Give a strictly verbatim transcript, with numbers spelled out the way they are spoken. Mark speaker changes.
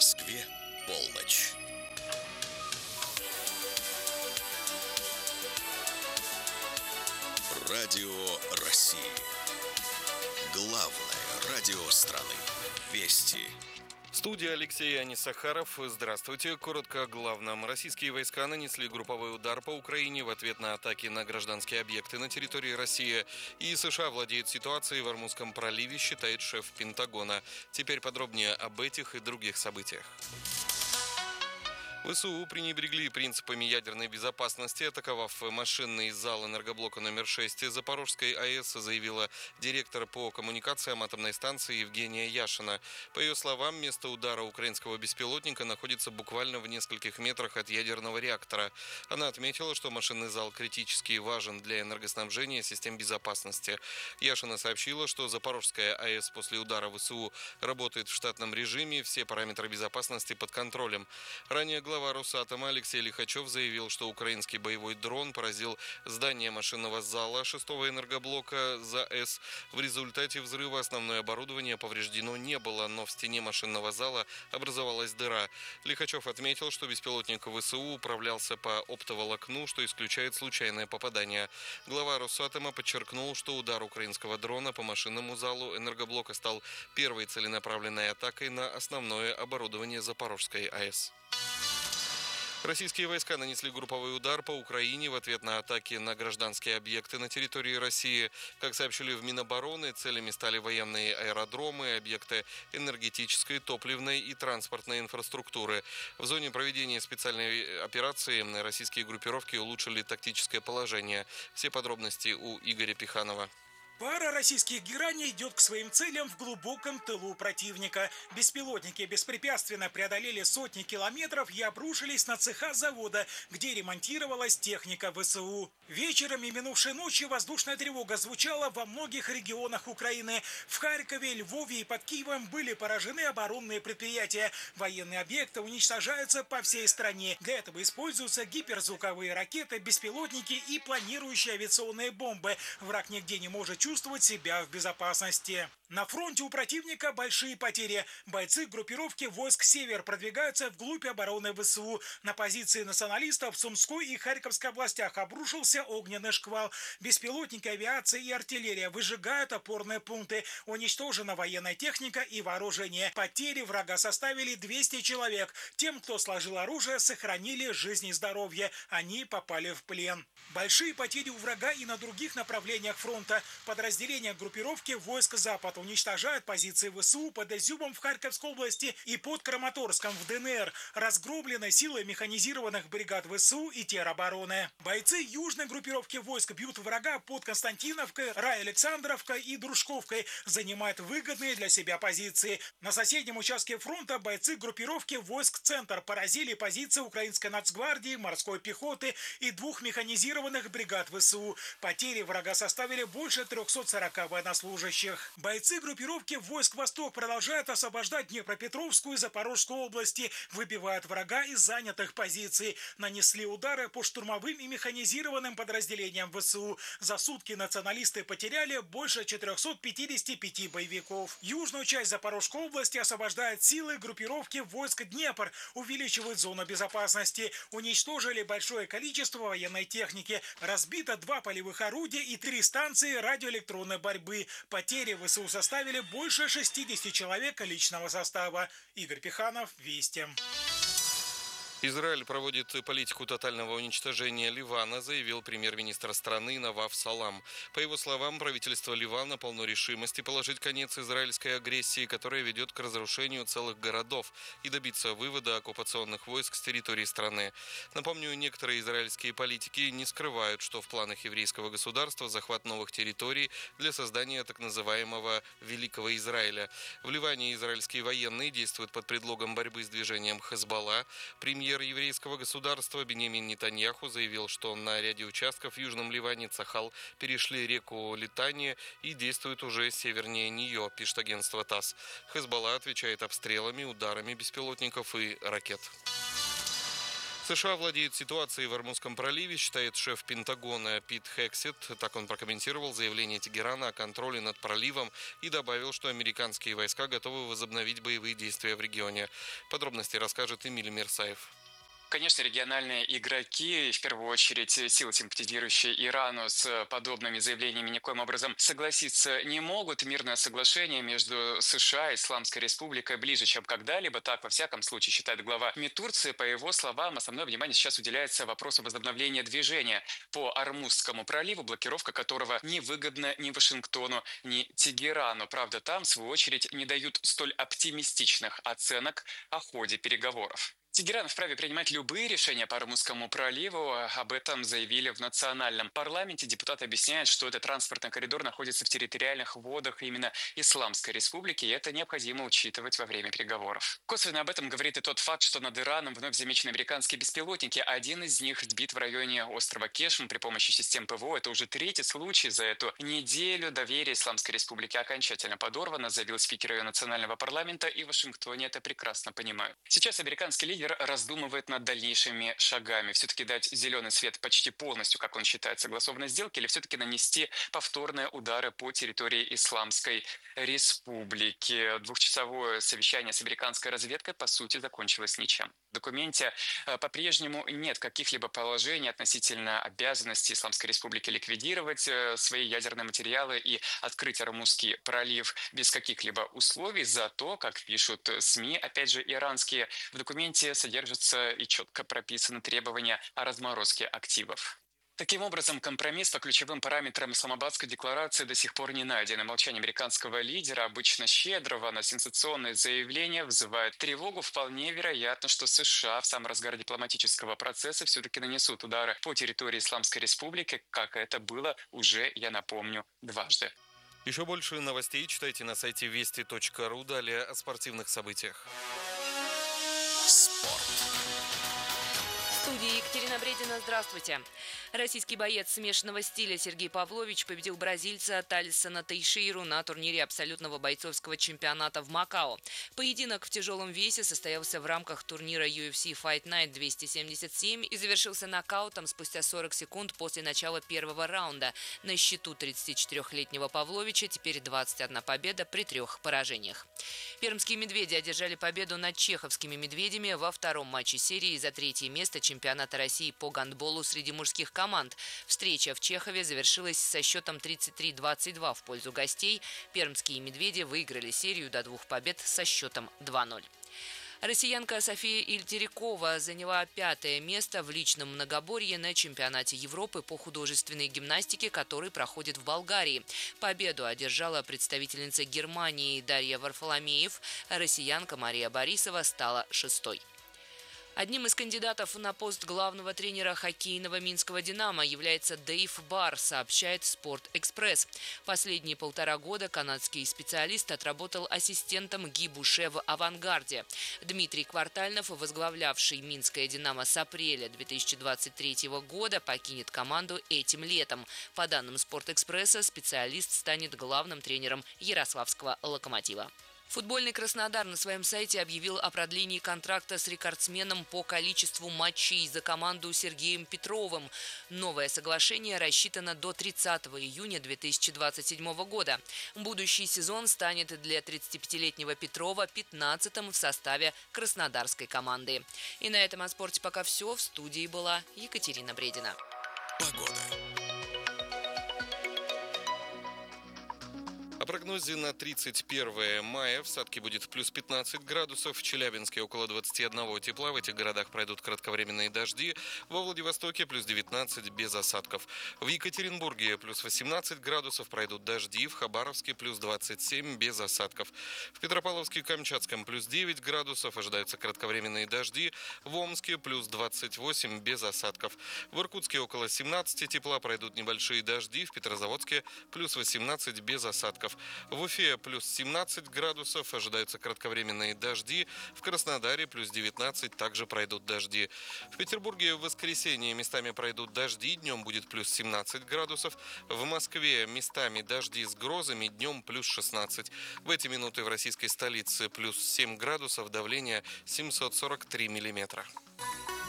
Speaker 1: Москве полночь. Радио России. Главное радио страны. Вести.
Speaker 2: Студия Алексей Анисахаров. Здравствуйте. Коротко о главном. Российские войска нанесли групповой удар по Украине в ответ на атаки на гражданские объекты на территории России. И США владеют ситуацией в Ормузском проливе, считает шеф Пентагона. Теперь подробнее об этих и других событиях. ВСУ пренебрегли принципами ядерной безопасности, атаковав машинный зал энергоблока номер шесть Запорожской АЭС, заявила директор по коммуникациям атомной станции Евгения Яшина. По ее словам, место удара украинского беспилотника находится буквально в нескольких метрах от ядерного реактора. Она отметила, что машинный зал критически важен для энергоснабжения систем безопасности. Яшина сообщила, что Запорожская АЭС после удара ВСУ работает в штатном режиме, все параметры безопасности под контролем. Ранее глава Глава Росатома Алексей Лихачев заявил, что украинский боевой дрон поразил здание машинного зала шестого энергоблока ЗАЭС. В результате взрыва основное оборудование повреждено не было, но в стене машинного зала образовалась дыра. Лихачев отметил, что беспилотник ВСУ управлялся по оптоволокну, что исключает случайное попадание. Глава Росатома подчеркнул, что удар украинского дрона по машинному залу энергоблока стал первой целенаправленной атакой на основное оборудование Запорожской АЭС. Российские войска нанесли групповой удар по Украине в ответ на атаки на гражданские объекты на территории России. Как сообщили в Минобороны, целями стали военные аэродромы, объекты энергетической, топливной и транспортной инфраструктуры. В зоне проведения специальной операции российские группировки улучшили тактическое положение. Все подробности у Игоря Пиханова.
Speaker 3: Пара российских гераней идет к своим целям в глубоком тылу противника. Беспилотники беспрепятственно преодолели сотни километров и обрушились на цеха завода, где ремонтировалась техника ВСУ. Вечером и минувшей ночью воздушная тревога звучала во многих регионах Украины. В Харькове, Львове и под Киевом были поражены оборонные предприятия. Военные объекты уничтожаются по всей стране. Для этого используются гиперзвуковые ракеты, беспилотники и планирующие авиационные бомбы. Враг нигде не может чувствовать себя в безопасности. На фронте у противника большие потери. Бойцы группировки войск «Север» продвигаются вглубь обороны ВСУ. На позиции националистов в Сумской и Харьковской областях обрушился огненный шквал. Беспилотники, авиация и артиллерия выжигают опорные пункты. Уничтожена военная техника и вооружение. Потери врага составили двести человек. Тем, кто сложил оружие, сохранили жизнь и здоровье. Они попали в плен. Большие потери у врага и на других направлениях фронта. Подразделения группировки войск «Запад» уничтожают позиции ВСУ под Изюмом в Харьковской области и под Краматорском в ДНР. Разгромлены силы механизированных бригад ВСУ и теробороны. Бойцы южной группировки войск бьют врага под Константиновкой, Рай-Александровкой и Дружковкой. Занимают выгодные для себя позиции. На соседнем участке фронта бойцы группировки войск «Центр» поразили позиции украинской нацгвардии, морской пехоты и двух механизированных бригад ВСУ. Потери врага составили больше трехсот сорока военнослужащих. Бойцы группировки войск «Восток» продолжают освобождать Днепропетровскую и Запорожскую области, выбивают врага из занятых позиций. Нанесли удары по штурмовым и механизированным подразделениям ВСУ. За сутки националисты потеряли больше четырехсот пятидесяти пяти боевиков. Южную часть Запорожской области освобождают силы группировки войск «Днепр», увеличивают зону безопасности. Уничтожили большое количество военной техники. Разбито два полевых орудия и три станции радиоэлектронной борьбы. Потери ВСУ составили больше шестидесяти человек личного состава. Игорь Пиханов, Вести.
Speaker 2: Израиль проводит политику тотального уничтожения Ливана, заявил премьер-министр страны Наваф Салам. По его словам, правительство Ливана полно решимости положить конец израильской агрессии, которая ведет к разрушению целых городов, и добиться вывода оккупационных войск с территории страны. Напомню, некоторые израильские политики не скрывают, что в планах еврейского государства захват новых территорий для создания так называемого Великого Израиля. В Ливане израильские военные действуют под предлогом борьбы с движением Хезболла. Премьер Премьер еврейского государства Биньямин Нетаньяху заявил, что на ряде участков в Южном Ливане Цахал перешли реку Литания и действуют уже севернее нее, пишет агентство ТАСС. Хезболла отвечает обстрелами, ударами беспилотников и ракет. США владеют ситуацией в Ормузском проливе, считает шеф Пентагона Пит Хексет. Так он прокомментировал заявление Тегерана о контроле над проливом и добавил, что американские войска готовы возобновить боевые действия в регионе. Подробности расскажет Эмиль Мирсаев.
Speaker 4: Конечно, региональные игроки, в первую очередь силы, симпатизирующие Ирану, с подобными заявлениями никоим образом согласиться не могут. Мирное соглашение между США и Исламской Республикой ближе, чем когда-либо. Так, во всяком случае, считает глава МИД Турции. По его словам, основное внимание сейчас уделяется вопросу возобновления движения по Ормузскому проливу, блокировка которого невыгодна ни Вашингтону, ни Тегерану. Правда, там, в свою очередь, не дают столь оптимистичных оценок о ходе переговоров. Тегеран вправе принимать любые решения по Ормузскому проливу. Об этом заявили в национальном парламенте. Депутаты объясняют, что этот транспортный коридор находится в территориальных водах именно Исламской Республики, и это необходимо учитывать во время переговоров. Косвенно об этом говорит и тот факт, что над Ираном вновь замечены американские беспилотники. Один из них сбит в районе острова Кешм при помощи систем ПВО. Это уже третий случай за эту неделю. Доверие Исламской Республики окончательно подорвано, заявил спикер ее национального парламента, и в Вашингтоне это прекрасно понимают. Сейчас американский лидер раздумывает над дальнейшими шагами. Все-таки дать зеленый свет почти полностью, как он считает, согласованной сделки, или все-таки нанести повторные удары по территории Исламской Республики. Двухчасовое совещание с американской разведкой, по сути, закончилось ничем. В документе по-прежнему нет каких-либо положений относительно обязанности Исламской Республики ликвидировать свои ядерные материалы и открыть Ормузский пролив без каких-либо условий. Зато, как пишут СМИ, опять же, иранские, в документе содержатся и четко прописаны требования о разморозке активов. Таким образом, компромисс по ключевым параметрам Исламабадской декларации до сих пор не найден. И молчание американского лидера, обычно щедрого на сенсационные заявления, вызывает тревогу. Вполне вероятно, что США в самый разгар дипломатического процесса все-таки нанесут удары по территории Исламской Республики, как это было уже, я напомню, дважды.
Speaker 2: Еще больше новостей читайте на сайте вести точка ру. Далее о спортивных событиях.
Speaker 1: Спорт.
Speaker 5: В студии Екатерина Бредина. Здравствуйте. Российский боец смешанного стиля Сергей Павлович победил бразильца Талисона Тейшейру на турнире абсолютного бойцовского чемпионата в Макао. Поединок в тяжелом весе состоялся в рамках турнира ю эф си Fight Night двести семьдесят семь и завершился нокаутом спустя сорок секунд после начала первого раунда. На счету тридцатичетырёхлетнего Павловича теперь двадцать одна победа при трех поражениях. Пермские медведи одержали победу над чеховскими медведями во втором матче серии за третье место чемпионата России по гандболу среди мужских команд. Встреча в Чехове завершилась со счетом тридцать три двадцать два в пользу гостей. Пермские медведи выиграли серию до двух побед со счетом два ноль. Россиянка София Ильтерикова заняла пятое место в личном многоборье на чемпионате Европы по художественной гимнастике, который проходит в Болгарии. Победу одержала представительница Германии Дарья Варфоломеев. Россиянка Мария Борисова стала шестой. Одним из кандидатов на пост главного тренера хоккейного минского «Динамо» является Дэйв Барр, сообщает «Спорт-Экспресс». Последние полтора года канадский специалист отработал ассистентом Ги Буше в «Авангарде». Дмитрий Квартальнов, возглавлявший минское «Динамо» с апреля две тысячи двадцать третьего года, покинет команду этим летом. По данным «Спорт-Экспресса», специалист станет главным тренером ярославского «Локомотива». Футбольный Краснодар на своем сайте объявил о продлении контракта с рекордсменом по количеству матчей за команду Сергеем Петровым. Новое соглашение рассчитано до тридцатого июня две тысячи двадцать седьмого года. Будущий сезон станет для тридцатипятилетнего Петрова пятнадцатым в составе краснодарской команды. И на этом о спорте пока все. В студии была Екатерина Бредина.
Speaker 1: Погода.
Speaker 2: О прогнозе на тридцать первое мая. В Сатке будет плюс пятнадцать градусов, в Челябинске около двадцати одного тепла. В этих городах пройдут кратковременные дожди. Во Владивостоке плюс девятнадцать без осадков. В Екатеринбурге плюс восемнадцать градусов, пройдут дожди. В Хабаровске плюс двадцать семь без осадков. В Петропавловске-Камчатском плюс девять градусов, ожидаются кратковременные дожди. В Омске плюс двадцать восемь без осадков. В Иркутске около семнадцати тепла, пройдут небольшие дожди. В Петрозаводске плюс восемнадцать без осадков. В Уфе плюс семнадцать градусов, ожидаются кратковременные дожди. В Краснодаре плюс девятнадцать, также пройдут дожди. В Петербурге в воскресенье местами пройдут дожди, днем будет плюс семнадцать градусов. В Москве местами дожди с грозами, днем плюс шестнадцать. В эти минуты в российской столице плюс семь градусов, давление семьсот сорок три миллиметра.